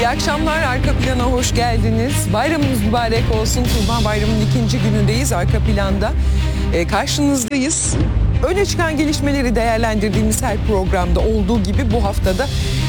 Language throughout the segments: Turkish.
akşamlar, Arka Plan'a hoş geldiniz. Bayramınız mübarek olsun. Kurban Bayramı'nın ikinci günündeyiz. Arka Plan'da karşınızdayız. Öne çıkan gelişmeleri değerlendirdiğimiz her programda olduğu gibi bu haftada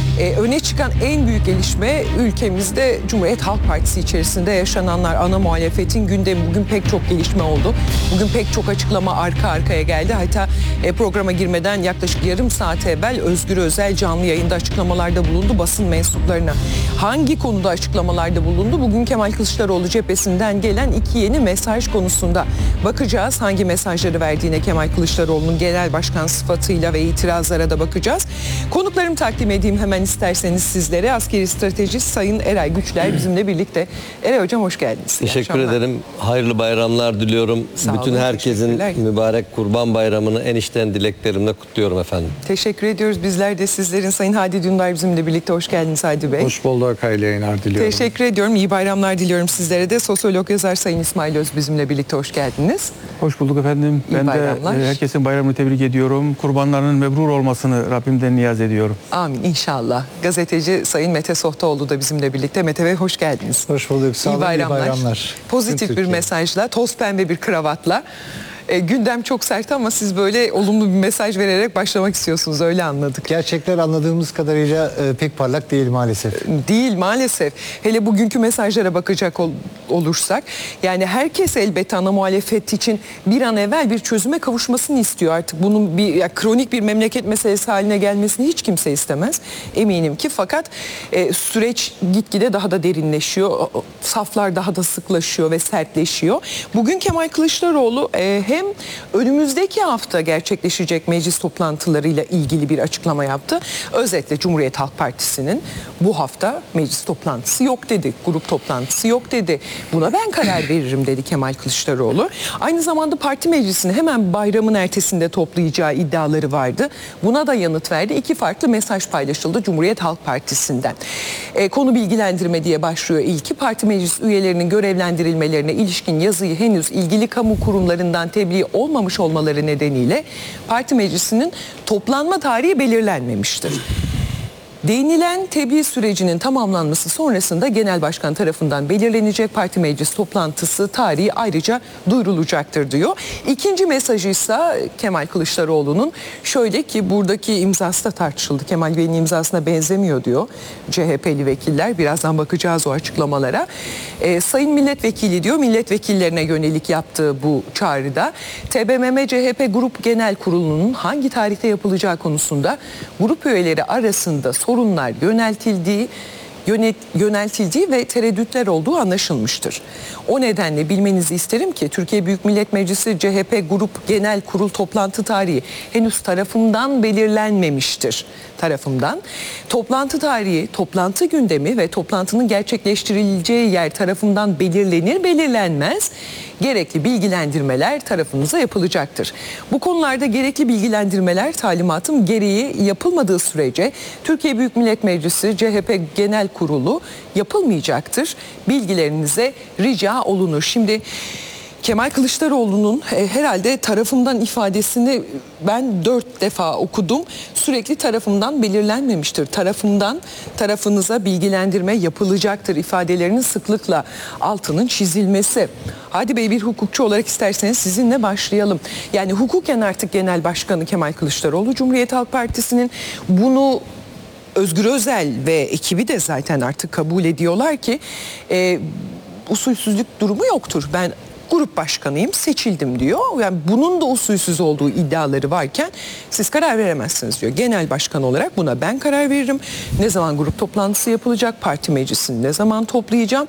öne çıkan en büyük gelişme ülkemizde Cumhuriyet Halk Partisi içerisinde yaşananlar. Ana muhalefetin gündemi, bugün pek çok gelişme oldu. Bugün pek çok açıklama arka arkaya geldi. Hatta programa girmeden yaklaşık yarım saat evvel Özgür Özel canlı yayında açıklamalarda bulundu basın mensuplarına. Hangi konuda açıklamalarda bulundu? Bugün Kemal Kılıçdaroğlu cephesinden gelen iki yeni mesaj konusunda bakacağız. Hangi mesajları verdiğine Kemal Kılıçdaroğlu'nun genel başkan sıfatıyla ve itirazlara da bakacağız. Konuklarımı takdim edeyim hemen isterseniz sizlere. Askeri stratejist Sayın Eray Güçler bizimle birlikte. Eray Hocam hoş geldiniz. Teşekkür ederim. Hayırlı bayramlar diliyorum. Bütün herkesin mübarek Kurban Bayramı'nı en içten dileklerimle kutluyorum efendim. Teşekkür ediyoruz. Bizler de sizlerin. Sayın Hadi Dündar bizimle birlikte. Hoş geldiniz Hadi Bey. Hoş bulduk. Hayırlı yayınlar diliyorum. Teşekkür ediyorum. İyi bayramlar diliyorum sizlere de. Sosyolog yazar Sayın İsmail Öz bizimle birlikte. Hoş geldiniz. Hoş bulduk efendim. İyi ben bayramlar. de herkesin bayramını tebrik ediyorum. Kurbanlarının mebrur olmasını Rabbimden niyaz ediyorum. Amin inşallah. Gazeteci Sayın Mete Sohtaoğlu da bizimle birlikte. Mete Bey hoş geldiniz. Hoş bulduk. Sağ olun. İyi bayramlar. İyi bayramlar. Pozitif bir mesajla, toz pembe bir kravatla. Gündem çok sert ama siz böyle olumlu bir mesaj vererek başlamak istiyorsunuz, öyle anladık. Gerçekler anladığımız kadarıyla pek parlak değil maalesef. Değil maalesef. Hele bugünkü mesajlara bakacak olursak, yani herkes elbette ana muhalefet için bir an evvel bir çözüme kavuşmasını istiyor. Artık bunun kronik bir memleket meselesi haline gelmesini hiç kimse istemez. Eminim ki, fakat süreç gitgide daha da derinleşiyor. Saflar daha da sıklaşıyor ve sertleşiyor. Bugün Kemal Kılıçdaroğlu hem önümüzdeki hafta gerçekleşecek meclis toplantılarıyla ilgili bir açıklama yaptı. Özetle Cumhuriyet Halk Partisi'nin bu hafta meclis toplantısı yok dedi. Grup toplantısı yok dedi. Buna ben karar veririm dedi Kemal Kılıçdaroğlu. Aynı zamanda parti meclisini hemen bayramın ertesinde toplayacağı iddiaları vardı. Buna da yanıt verdi. İki farklı mesaj paylaşıldı Cumhuriyet Halk Partisi'nden. Konu bilgilendirme diye başlıyor ilki. Parti meclis üyelerinin görevlendirilmelerine ilişkin yazıyı henüz ilgili kamu kurumlarından tebliğ olmamış olmaları nedeniyle parti meclisinin toplanma tarihi belirlenmemiştir. Değinilen tebliğ sürecinin tamamlanması sonrasında Genel Başkan tarafından belirlenecek parti meclis toplantısı tarihi ayrıca duyurulacaktır diyor. İkinci mesajı ise Kemal Kılıçdaroğlu'nun şöyle ki, buradaki imzası da tartışıldı. Kemal Bey'in imzasına benzemiyor diyor CHP'li vekiller. Birazdan bakacağız o açıklamalara. Sayın Milletvekili diyor, milletvekillerine yönelik yaptığı bu çağrıda TBMM CHP Grup Genel Kurulu'nun hangi tarihte yapılacağı konusunda grup üyeleri arasında sorunlar yöneltildiği ve tereddütler olduğu anlaşılmıştır. O nedenle bilmenizi isterim ki Türkiye Büyük Millet Meclisi CHP Grup Genel Kurul toplantı tarihi henüz tarafımdan belirlenmemiştir. Toplantı tarihi, toplantı gündemi ve toplantının gerçekleştirileceği yer tarafından belirlenir belirlenmez gerekli bilgilendirmeler tarafınıza yapılacaktır. Bu konularda gerekli bilgilendirmeler talimatım gereği yapılmadığı sürece Türkiye Büyük Millet Meclisi CHP Genel Kurulu yapılmayacaktır. Bilgilerinize rica olunur. Şimdi Kemal Kılıçdaroğlu'nun herhalde tarafımdan ifadesini ben 4 defa okudum. Sürekli tarafımdan belirlenmemiştir. Tarafınıza bilgilendirme yapılacaktır ifadelerinin sıklıkla altının çizilmesi. Hadi Bey, bir hukukçu olarak isterseniz sizinle başlayalım. Yani hukuken artık Genel Başkanı Kemal Kılıçdaroğlu Cumhuriyet Halk Partisi'nin, bunu Özgür Özel ve ekibi de zaten artık kabul ediyorlar ki usulsüzlük durumu yoktur. Ben grup başkanıyım, seçildim diyor. Yani bunun da usulsüz olduğu iddiaları varken siz karar veremezsiniz diyor. Genel başkan olarak buna ben karar veririm. Ne zaman grup toplantısı yapılacak, parti meclisini ne zaman toplayacağım?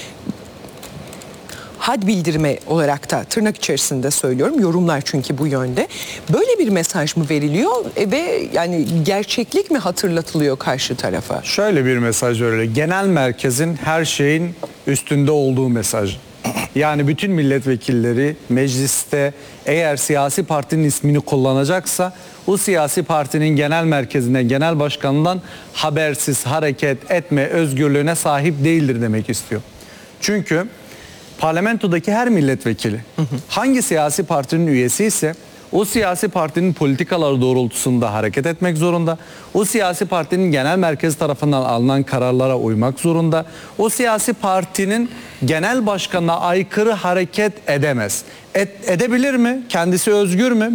Had bildirme olarak da tırnak içerisinde söylüyorum. Yorumlar çünkü bu yönde. Böyle bir mesaj mı veriliyor ve yani gerçeklik mi hatırlatılıyor karşı tarafa? Şöyle bir mesaj veriliyor. Genel merkezin her şeyin üstünde olduğu mesaj. Yani bütün milletvekilleri mecliste eğer siyasi partinin ismini kullanacaksa o siyasi partinin genel merkezinden, genel başkanından habersiz hareket etme özgürlüğüne sahip değildir demek istiyor. Çünkü parlamentodaki her milletvekili hangi siyasi partinin üyesi ise o siyasi partinin politikaları doğrultusunda hareket etmek zorunda. O siyasi partinin genel merkezi tarafından alınan kararlara uymak zorunda. O siyasi partinin genel başkanına aykırı hareket edemez. Edebilir mi? Kendisi özgür mü?